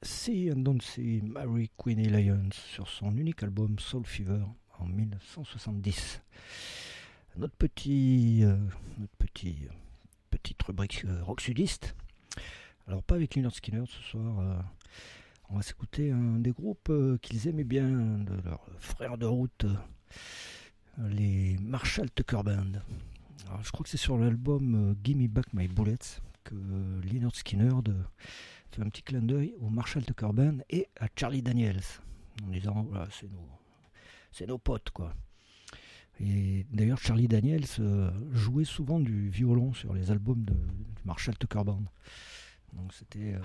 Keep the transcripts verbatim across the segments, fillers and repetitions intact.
See and Don't See Mary Queenie Lyons sur son unique album Soul Fever en mille neuf cent soixante-dix. Notre petit, euh, notre petit, euh, petite rubrique euh, rock sudiste. Alors pas avec Lynyrd Skynyrd ce soir. Euh, on va s'écouter un des groupes euh, qu'ils aimaient bien, de leurs frères de route, euh, les Marshall Tucker Band. Alors, je crois que c'est sur l'album euh, Gimme Back My Bullets que euh, Lynyrd Skynyrd euh, fait un petit clin d'œil au Marshall Tucker Band et à Charlie Daniels en disant voilà, c'est nos, c'est nos potes quoi. Et d'ailleurs Charlie Daniels euh, jouait souvent du violon sur les albums de, du Marshall Tucker Band. Donc c'était euh,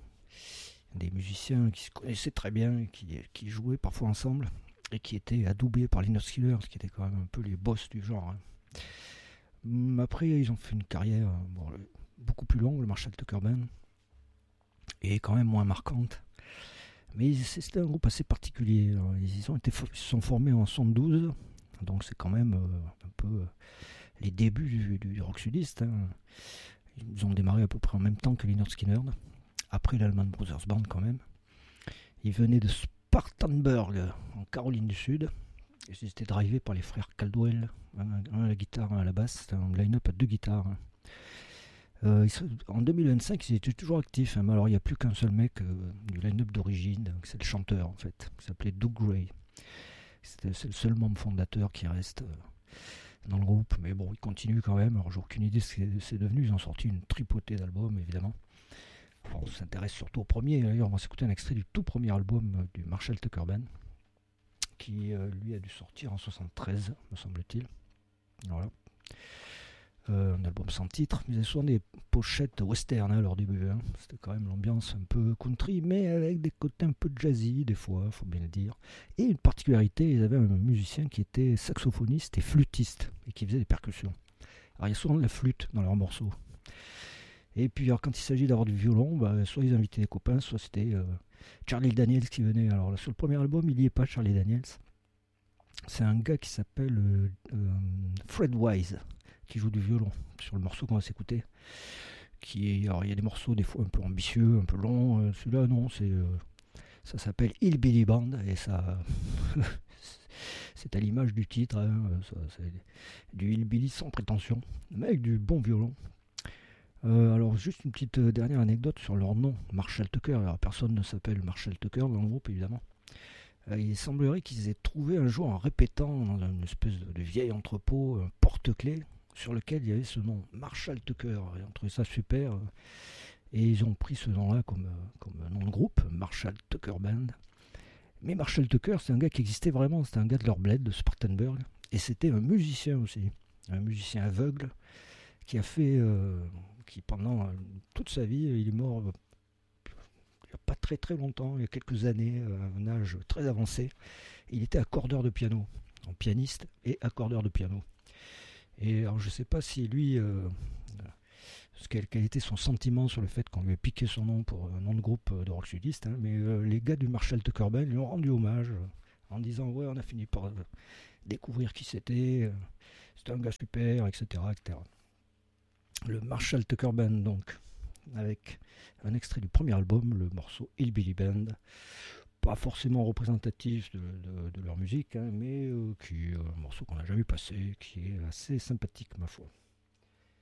des musiciens qui se connaissaient très bien, qui, qui jouaient parfois ensemble et qui étaient adoubés par Lynyrd Skynyrd, qui étaient quand même un peu les boss du genre. Hein. Après ils ont fait une carrière bon, beaucoup plus longue, le Marshall Tucker Band, et quand même moins marquante. Mais c'était un groupe assez particulier. Alors, ils, ont été, ils se sont formés en soixante-douze, donc c'est quand même euh, un peu euh, les débuts du, du rock sudiste. Hein. Ils ont démarré à peu près en même temps que Lynyrd Skynyrd, après l'Allman Brothers Band quand même. Ils venaient de Spartanburg, en Caroline du Sud, et ils étaient drivés par les frères Caldwell, un, un à la guitare, un à la basse. C'était un line-up à deux guitares. Hein. Euh, ils, en deux mille vingt-cinq, ils étaient toujours actifs, hein, mais alors il n'y a plus qu'un seul mec euh, du line-up d'origine, c'est le chanteur en fait, qui s'appelait Doug Gray. C'est, c'est le seul membre fondateur qui reste euh, dans le groupe, mais bon, il continue quand même. Alors j'ai aucune idée de ce que c'est devenu, ils ont sorti une tripotée d'albums évidemment. Alors, on s'intéresse surtout au premier, d'ailleurs on va s'écouter un extrait du tout premier album euh, du Marshall Tucker Band, qui euh, lui a dû sortir en soixante-treize, me semble-t-il. Voilà. Euh, un album sans titre, mais il y avait souvent des pochettes western à leur début. Hein. C'était quand même l'ambiance un peu country, mais avec des côtés un peu jazzy, des fois, faut bien le dire. Et une particularité, ils avaient un musicien qui était saxophoniste et flûtiste, et qui faisait des percussions. Alors il y a souvent de la flûte dans leurs morceaux. Et puis alors, quand il s'agit d'avoir du violon, bah, soit ils invitaient des copains, soit c'était euh, Charlie Daniels qui venait. Alors là, sur le premier album, il n'y est pas, Charlie Daniels. C'est un gars qui s'appelle euh, euh, Fred Wise, qui joue du violon sur le morceau qu'on va s'écouter. Qui est, alors il y a des morceaux des fois un peu ambitieux, un peu longs. Euh, celui-là non, c'est euh, ça s'appelle Hillbilly Band et ça c'est à l'image du titre. Hein, ça, c'est du hillbilly sans prétention, mais avec du bon violon. Euh, alors juste une petite euh, dernière anecdote sur leur nom, Marshall Tucker. Alors personne ne s'appelle Marshall Tucker dans le groupe évidemment. Euh, il semblerait qu'ils aient trouvé un jour en répétant dans une espèce de, de vieil entrepôt un porte-clés sur lequel il y avait ce nom, Marshall Tucker. Ils ont trouvé ça super et ils ont pris ce nom-là comme, comme nom de groupe, Marshall Tucker Band. Mais Marshall Tucker, c'est un gars qui existait vraiment, c'était un gars de leur bled, de Spartanburg, et c'était un musicien aussi, un musicien aveugle qui a fait, euh, qui pendant euh, toute sa vie, il est mort euh, il n'y a pas très très longtemps, il y a quelques années, à un âge très avancé. Il était accordeur de piano, en pianiste et accordeur de piano. Et alors je ne sais pas si lui, euh, quel, quel était son sentiment sur le fait qu'on lui ait piqué son nom pour un nom de groupe de rock sudiste, hein, mais euh, les gars du Marshall Tucker Band lui ont rendu hommage euh, en disant ouais on a fini par euh, découvrir qui c'était, euh, c'était un gars super, et cetera, et cetera. Le Marshall Tucker Band donc, avec un extrait du premier album, le morceau Hillbilly Band. Pas forcément représentatif de, de, de leur musique, hein, mais euh, qui est un morceau qu'on n'a jamais passé, qui est assez sympathique ma foi.